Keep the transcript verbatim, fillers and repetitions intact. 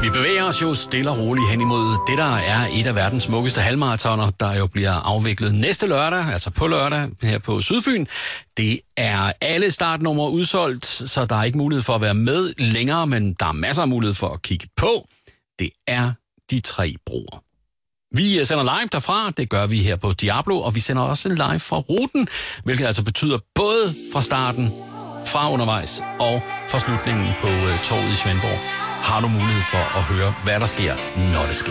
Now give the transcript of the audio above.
Vi bevæger os jo stille og roligt hen imod det, der er et af verdens smukkeste halvmaratoner, der jo bliver afviklet næste lørdag, altså på lørdag her på Sydfyn. Det er alle startnumre udsolgt, så der er ikke mulighed for at være med længere, men der er masser af mulighed for at kigge på. Det er de tre broer. Vi sender live derfra, det gør vi her på Diablo, og vi sender også live fra ruten, hvilket altså betyder både fra starten, fra undervejs og fra slutningen på uh, torvet i Svendborg, har du mulighed for at høre, hvad der sker, når det sker.